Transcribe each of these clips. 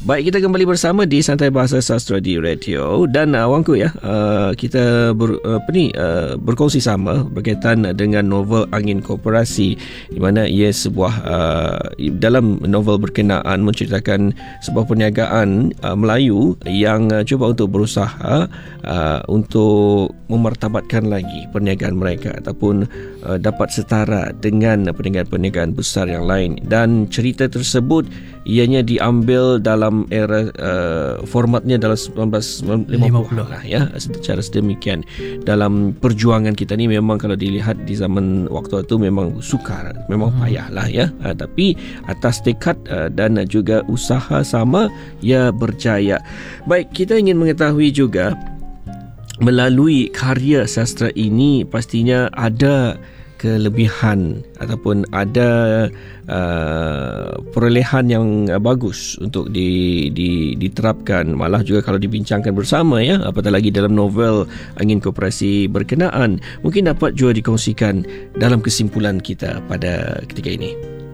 Baik, kita kembali bersama di Santai Bahasa Sastra di Radio. Dan Wangku ya, kita berkongsi sama berkaitan dengan novel Angin Koperasi, di mana ia sebuah dalam novel berkenaan menceritakan sebuah perniagaan Melayu yang cuba untuk berusaha untuk memartabatkan lagi perniagaan mereka ataupun dapat setara dengan perniagaan-perniagaan besar yang lain. Dan cerita tersebut ianya diambil dalam era formatnya dalam 1950 lah ya, secara sedemikian. Dalam perjuangan kita ni memang kalau dilihat di zaman waktu itu memang sukar, memang payah lah ya, tapi atas tekad dan juga usaha sama ia berjaya. Baik, kita ingin mengetahui juga melalui karya sastra ini pastinya ada kelebihan ataupun ada perolehan yang bagus untuk diterapkan, malah juga kalau dibincangkan bersama ya, apatah lagi dalam novel Angin Koperasi berkenaan. Mungkin dapat juga dikongsikan dalam kesimpulan kita pada ketika ini.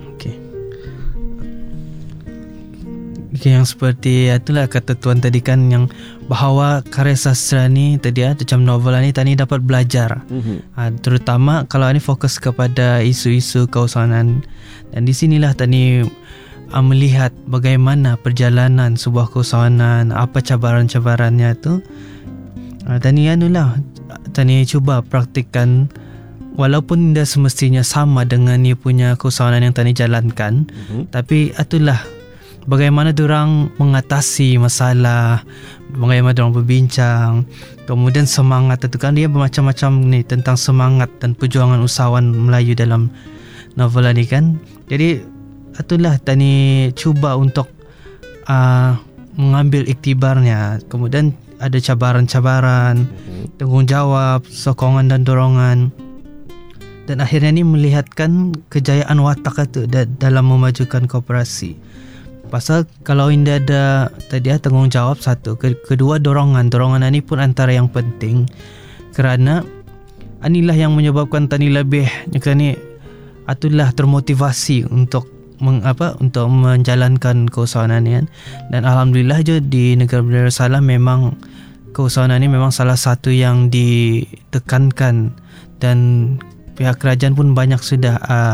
Yang seperti itulah kata tuan tadi kan, yang bahawa karya sastra ni tadi macam novel ni tadi dapat belajar, terutama kalau ni fokus kepada isu-isu keusahawanan. Dan di sinilah tadi melihat bagaimana perjalanan sebuah keusahawanan, apa cabaran-cabarannya tu. Tadi anulah tadi cuba praktikkan, walaupun dia semestinya sama dengan dia punya keusahawanan yang tadi jalankan, tapi itulah bagaimana diorang mengatasi masalah, bagaimana diorang berbincang. Kemudian semangat itu kan, dia bermacam-macam ni tentang semangat dan perjuangan usahawan Melayu dalam novel ni kan. Jadi itulah tadi cuba untuk mengambil iktibarnya. Kemudian ada cabaran-cabaran, tanggungjawab, sokongan dan dorongan. Dan akhirnya ni melihatkan kejayaan watak itu dalam memajukan koperasi. Pasal kalau ini ada tadi tanggungjawab satu, kedua dorongan ni pun antara yang penting, kerana inilah yang menyebabkan tani lebih ni itulah termotivasi untuk untuk menjalankan keusahawanan ni kan. Dan alhamdulillah je di negara Darussalam memang keusahawanan ni memang salah satu yang ditekankan, dan pihak kerajaan pun banyak sudah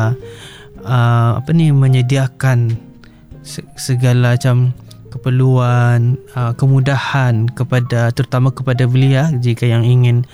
menyediakan segala macam keperluan, kemudahan kepada, terutama kepada belia jika yang ingin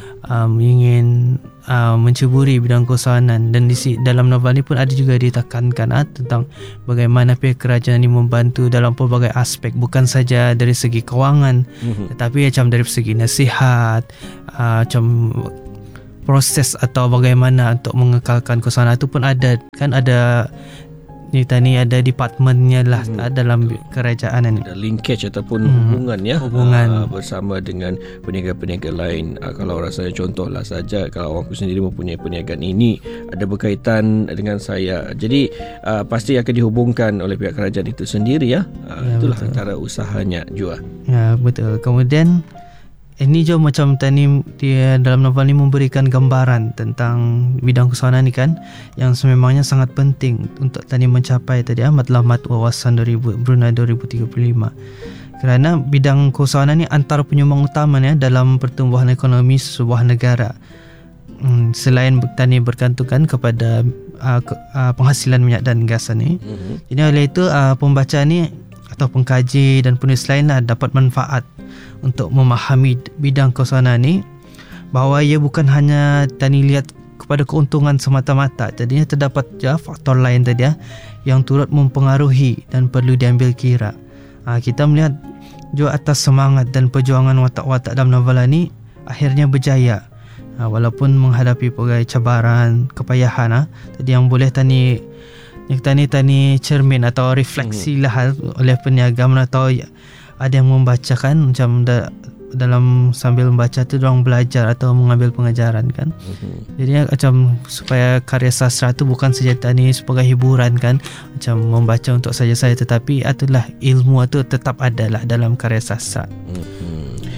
mencuburi bidang keusahawanan. Dan dalam novel ni pun ada juga ditekankan tentang bagaimana pihak kerajaan ini membantu dalam pelbagai aspek, bukan saja dari segi kewangan, tetapi macam dari segi nasihat, macam proses atau bagaimana untuk mengekalkan keusahawanan itu pun ada kan. Ada ni ada departmentnya lah dalam kerajaan ni. Ada linkage ataupun hubungan bersama dengan peniaga-peniaga lain. Kalau rasanya contohlah saja, kalau awakku sendiri mempunyai perniagaan ini ada berkaitan dengan saya, jadi pasti akan dihubungkan oleh pihak kerajaan itu sendiri ya. Itulah betul. Antara usahanya juga. Ya, betul. Kemudian ini juga macam tadi dia dalam novel ni memberikan gambaran tentang bidang keusahawanan ni kan, yang sememangnya sangat penting untuk tadi mencapai tadi matlamat wawasan Brunei 2035. Kerana bidang keusahawanan ni antara penyumbang utamanya dalam pertumbuhan ekonomi sebuah negara. Selain tadi bergantungan kepada penghasilan minyak dan gas ni. Jadi oleh itu pembaca ni atau pengkaji dan penulis lainlah dapat manfaat untuk memahami bidang keusahawanan ni, bahawa ia bukan hanya tadi lihat kepada keuntungan semata-mata. Jadinya terdapat faktor lain tadi yang turut mempengaruhi dan perlu diambil kira. Kita melihat juga atas semangat dan perjuangan watak-watak dalam novel ni akhirnya berjaya, walaupun menghadapi pelbagai cabaran, kepayahan tadi yang boleh tani cermin atau refleksi lah oleh peniaga, atau ada yang membacakan macam dalam sambil membaca tu orang belajar atau mengambil pengajaran kan. Jadi macam supaya karya sastra tu bukan saja tadi sebagai hiburan kan, macam membaca untuk saja-saja, tetapi itulah ilmu tu tetap ada lah dalam karya sastra.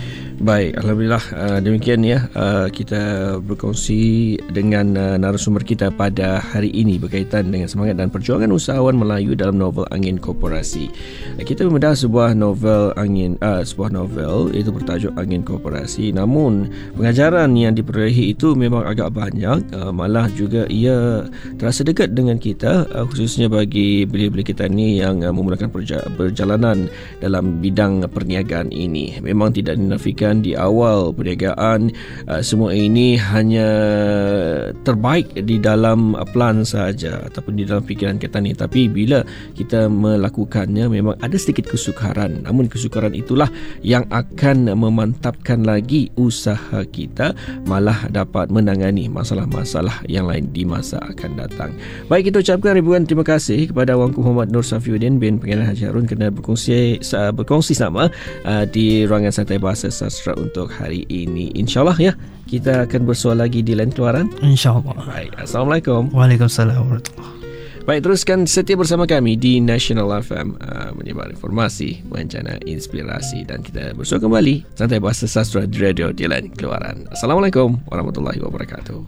Baik, Alhamdulillah. Demikian ya, kita berkongsi dengan narasumber kita pada hari ini berkaitan dengan semangat dan perjuangan usahawan Melayu dalam novel Angin Koperasi. Kita membedah sebuah novel itu bertajuk Angin Koperasi. Namun pengajaran yang diperolehi itu memang agak banyak, malah juga ia terasa dekat dengan kita, khususnya bagi belia-belia kita ni yang memulakan perjalanan dalam bidang perniagaan ini. Memang tidak dinafikan di awal perniagaan semua ini hanya terbaik di dalam plan sahaja ataupun di dalam fikiran kita ni, tapi bila kita melakukannya memang ada sedikit kesukaran. Namun kesukaran itulah yang akan memantapkan lagi usaha kita, malah dapat menangani masalah-masalah yang lain di masa akan datang. Baik, kita ucapkan ribuan terima kasih kepada Wangku Muhammad Nur Safiuddin bin Pengenalan Haji Harun kerana berkongsi sama di ruangan santai bahasa sastra untuk hari ini. InsyaAllah ya, kita akan bersua lagi di lain keluaran. InsyaAllah. Baik, Assalamualaikum. Waalaikumsalam warahmatullahi. Baik, teruskan setia bersama kami di National FM, menyebar informasi, berencana inspirasi, dan kita bersua kembali santai bahasa sastra di radio di lain keluaran. Assalamualaikum warahmatullahi wabarakatuh.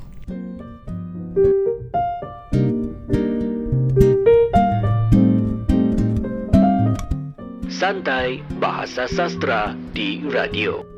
Santai Bahasa Sastra di Radio.